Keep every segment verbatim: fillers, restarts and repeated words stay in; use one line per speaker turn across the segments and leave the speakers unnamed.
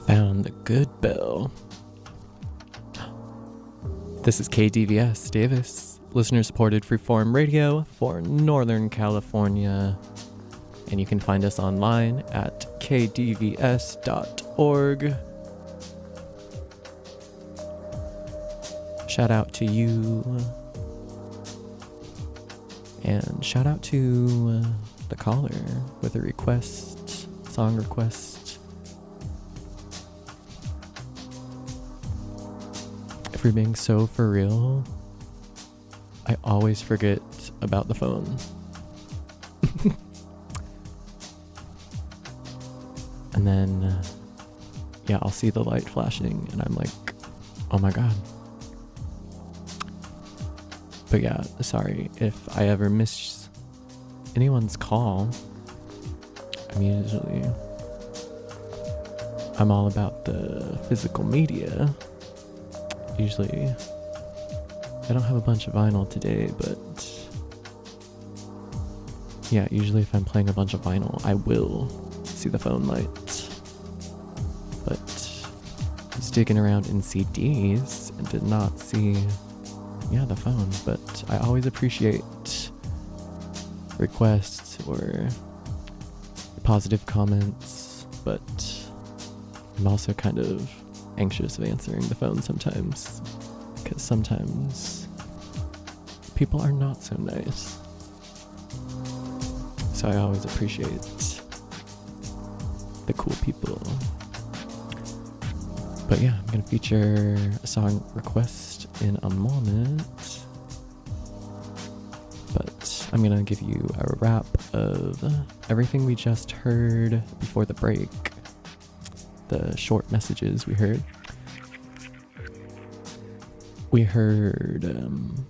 Found the good bell. This is K D V S Davis, listener-supported freeform radio for Northern California. And you can find us online at k d v s dot org. Shout out to you. And shout out to uh, the caller with a request, song request. If we're being so for real, I always forget about the phone. And then, uh, yeah, I'll see the light flashing and I'm like, oh my God. But yeah, sorry if I ever miss anyone's call. I'm usually, I'm all about the physical media. Usually, I don't have a bunch of vinyl today, but yeah, usually if I'm playing a bunch of vinyl, I will see the phone light. But I was digging around in C Ds and did not see, yeah, the phone. But I always appreciate requests or positive comments, but I'm also kind of anxious of answering the phone sometimes, because sometimes people are not so nice. So I always appreciate the cool people. But yeah, I'm gonna feature a song request in a moment. But I'm gonna give you a wrap of everything we just heard before the break. The short messages we heard. We heard, um,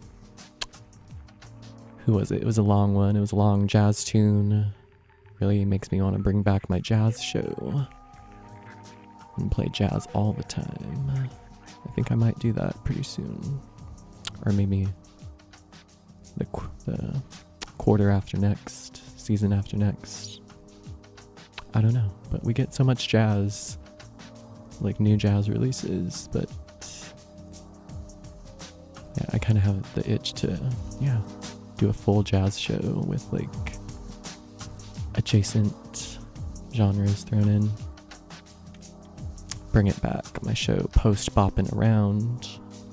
who was it? It was a long one. It was a long jazz tune. Really makes me want to bring back my jazz show and play jazz all the time. I think I might do that pretty soon. Or maybe the, qu- the quarter after next, season after next. I don't know, but we get so much jazz, like new jazz releases, but yeah, I kind of have the itch to, yeah, do a full jazz show with like adjacent genres thrown in. Bring it back, my show Post Boppin' Around.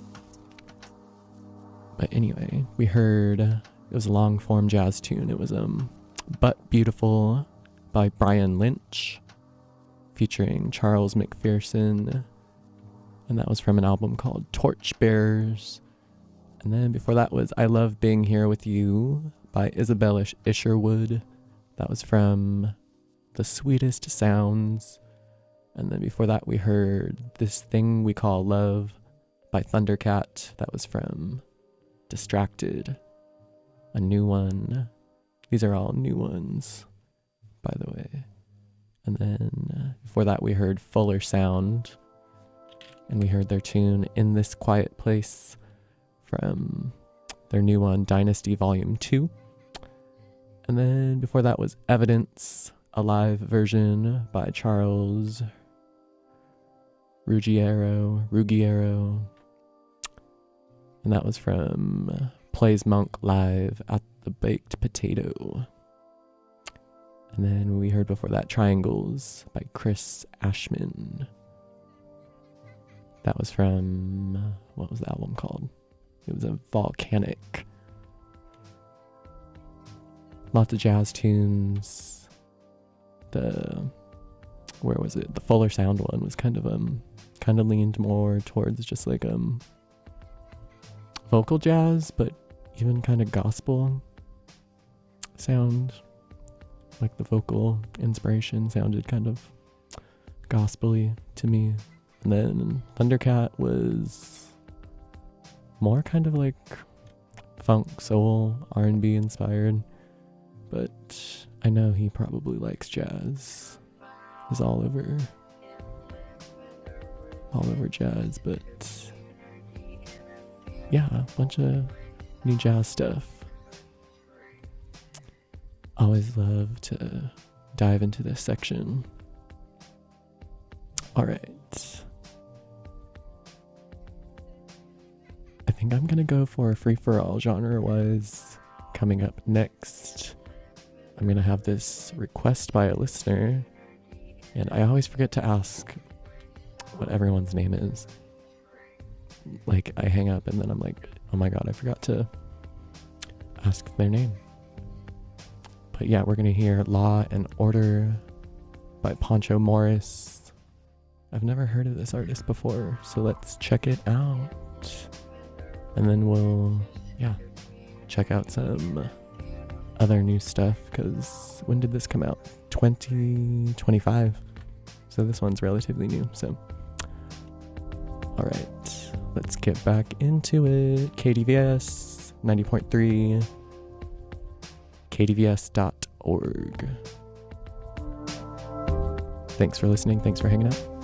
But anyway, we heard, it was a long form jazz tune. It was um, But Beautiful by Brian Lynch, featuring Charles McPherson. And that was from an album called Torchbearers. And then before that was I Love Being Here With You by Isabel Isherwood. That was from The Sweetest Sounds. And then before that we heard This Thing We Call Love by Thundercat. That was from Distracted. A new one. These are all new ones, by the way. And then uh, before that we heard Fuller Sound. And we heard their tune In This Quiet Place from their new one, Dynasty Volume two. And then before that was Evidence, a live version by Charles Ruggiero, Ruggiero. And that was from Plays Monk Live at the Baked Potato. And then we heard before that Triangles by Chris Ashman. That was from, what was the album called? It was a Volcanic. Lots of jazz tunes. The, where was it? The Fuller Sound one was kind of, um, kind of leaned more towards just like, um, vocal jazz, but even kind of gospel sound. Like the vocal inspiration sounded kind of gospel-y to me. And then Thundercat was more kind of like funk, soul, R and B inspired. But I know he probably likes jazz. He's all over, all over jazz. But yeah, a bunch of new jazz stuff. Always love to dive into this section. All right. I think I'm gonna go for free for all. Genre was coming up next. I'm gonna have this request by a listener, and I always forget to ask what everyone's name is. Like, I hang up and then I'm like, oh my god, I forgot to ask their name. But yeah, we're gonna hear Law and Order by Poncho Morris. I've never heard of this artist before, so let's check it out. And then we'll, yeah, check out some other new stuff, because when did this come out? twenty twenty-five. So this one's relatively new, so. All right, let's get back into it. K D V S ninety point three, K D V S dot org. Thanks for listening. Thanks for hanging out.